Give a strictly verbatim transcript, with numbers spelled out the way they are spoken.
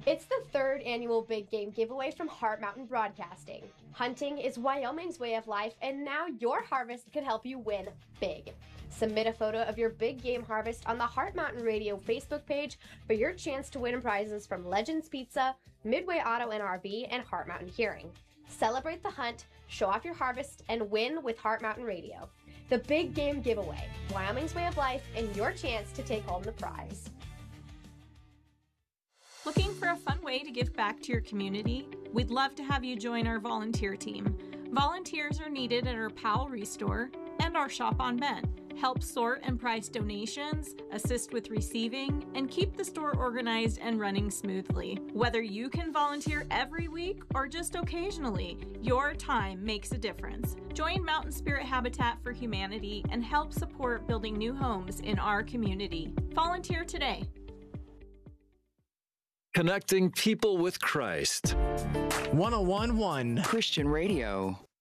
It's the third annual Big Game Giveaway from Heart Mountain Broadcasting. Hunting is Wyoming's way of life, and now your harvest could help you win big. Submit a photo of your big game harvest on the Heart Mountain Radio Facebook page for your chance to win prizes from Legends Pizza, Midway Auto and R V, and Heart Mountain Hearing. Celebrate the hunt, show off your harvest, and win with Heart Mountain Radio. The Big Game Giveaway, Wyoming's way of life, and your chance to take home the prize. Looking for a fun way to give back to your community? We'd love to have you join our volunteer team. Volunteers are needed at our Powell Restore and our Shop on Bent. Help sort and price donations, assist with receiving, and keep the store organized and running smoothly. Whether you can volunteer every week or just occasionally, your time makes a difference. Join Mountain Spirit Habitat for Humanity and help support building new homes in our community. Volunteer today. Connecting people with Christ. one oh one point one Christian Radio.